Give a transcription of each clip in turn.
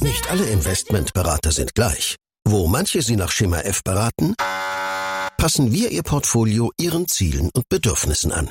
Nicht alle Investmentberater sind gleich. Wo manche Sie nach Schema F beraten, passen wir Ihr Portfolio Ihren Zielen und Bedürfnissen an.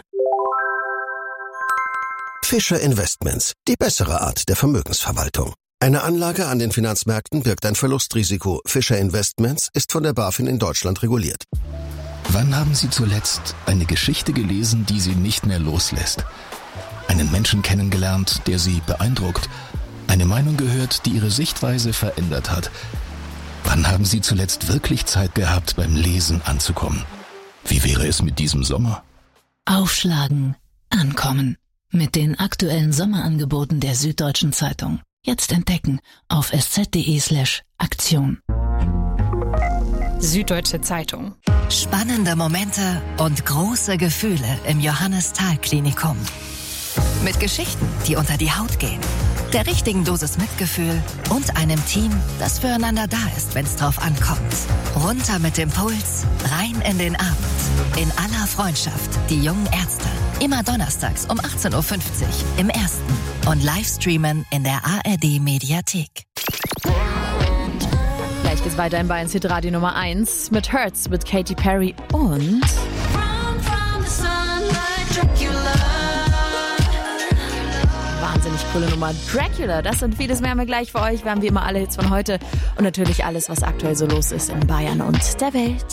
Fischer Investments, die bessere Art der Vermögensverwaltung. Eine Anlage an den Finanzmärkten birgt ein Verlustrisiko. Fischer Investments ist von der BaFin in Deutschland reguliert. Wann haben Sie zuletzt eine Geschichte gelesen, die Sie nicht mehr loslässt? Einen Menschen kennengelernt, der Sie beeindruckt? Eine Meinung gehört, die Ihre Sichtweise verändert hat? Wann haben Sie zuletzt wirklich Zeit gehabt, beim Lesen anzukommen? Wie wäre es mit diesem Sommer? Aufschlagen, ankommen. Mit den aktuellen Sommerangeboten der Süddeutschen Zeitung. Jetzt entdecken auf sz.de/Aktion. Süddeutsche Zeitung. Spannende Momente und große Gefühle im Johannes-Thal-Klinikum. Mit Geschichten, die unter die Haut gehen. Der richtigen Dosis Mitgefühl und einem Team, das füreinander da ist, wenn es drauf ankommt. Runter mit dem Puls, rein in den Abend. In aller Freundschaft, die jungen Ärzte. Immer donnerstags um 18.50 Uhr im Ersten. Und Livestreamen in der ARD-Mediathek. Gleich geht's weiter in Bayerns Hitradio Nummer 1 mit Hurts mit Katy Perry und wahnsinnig coole Nummer Dracula. Das und vieles mehr haben wir gleich für euch. Wir haben wie immer alle Hits von heute und natürlich alles, was aktuell so los ist in Bayern und der Welt.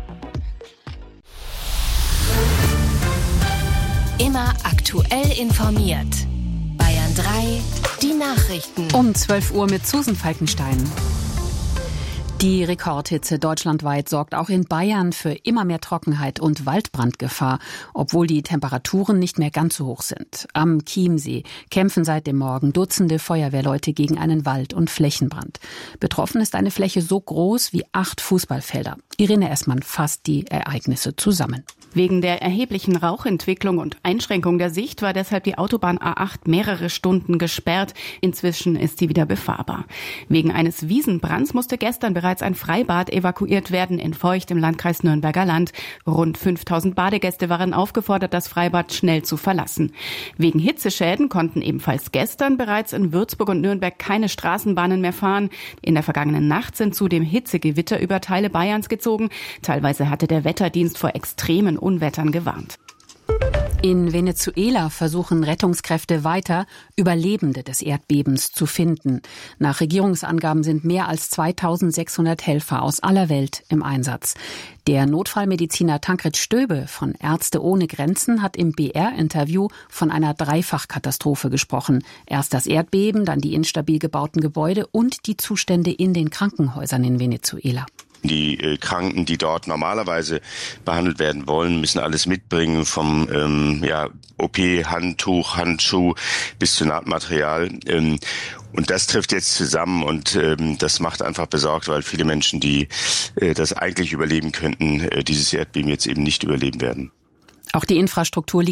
Immer aktuell informiert. Bayern 3, die Nachrichten. Um 12 Uhr mit Susan Falkenstein. Die Rekordhitze deutschlandweit sorgt auch in Bayern für immer mehr Trockenheit und Waldbrandgefahr, obwohl die Temperaturen nicht mehr ganz so hoch sind. Am Chiemsee kämpfen seit dem Morgen Dutzende Feuerwehrleute gegen einen Wald- und Flächenbrand. Betroffen ist eine Fläche so groß wie 8 Fußballfelder. Irene Essmann fasst die Ereignisse zusammen. Wegen der erheblichen Rauchentwicklung und Einschränkung der Sicht war deshalb die Autobahn A8 mehrere Stunden gesperrt. Inzwischen ist sie wieder befahrbar. Wegen eines Wiesenbrands musste gestern bereits ein Freibad evakuiert werden in Feucht im Landkreis Nürnberger Land. Rund 5000 Badegäste waren aufgefordert, das Freibad schnell zu verlassen. Wegen Hitzeschäden konnten ebenfalls gestern bereits in Würzburg und Nürnberg keine Straßenbahnen mehr fahren. In der vergangenen Nacht sind zudem Hitzegewitter über Teile Bayerns gezogen. Teilweise hatte der Wetterdienst vor extremen Unwettern gewarnt. In Venezuela versuchen Rettungskräfte weiter, Überlebende des Erdbebens zu finden. Nach Regierungsangaben sind mehr als 2600 Helfer aus aller Welt im Einsatz. Der Notfallmediziner Tankred Stöbe von Ärzte ohne Grenzen hat im BR-Interview von einer Dreifachkatastrophe gesprochen. Erst das Erdbeben, dann die instabil gebauten Gebäude und die Zustände in den Krankenhäusern in Venezuela. Die Kranken, die dort normalerweise behandelt werden wollen, müssen alles mitbringen, vom OP-Handtuch, Handschuh bis zu Nahtmaterial. Und das trifft jetzt zusammen und das macht einfach besorgt, weil viele Menschen, die das eigentlich überleben könnten, dieses Erdbeben jetzt eben nicht überleben werden. Auch die Infrastruktur liegt